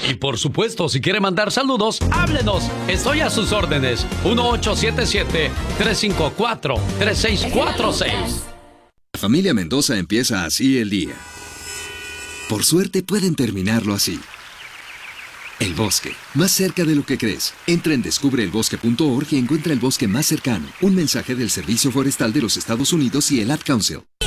Y por supuesto, si quiere mandar saludos, háblenos. Estoy a sus órdenes. 1877-354-3646. La familia Mendoza empieza así el día. Por suerte pueden terminarlo así. El bosque, más cerca de lo que crees. Entra en descubreelbosque.org y encuentra el bosque más cercano. Un mensaje del Servicio Forestal de los Estados Unidos y el Ad Council.